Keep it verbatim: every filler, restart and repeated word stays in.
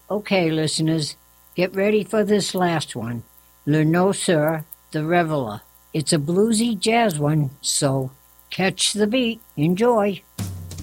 Okay, listeners, get ready for this last one. Le Noceur, the Reveler. It's a bluesy jazz one, so catch the beat. Enjoy.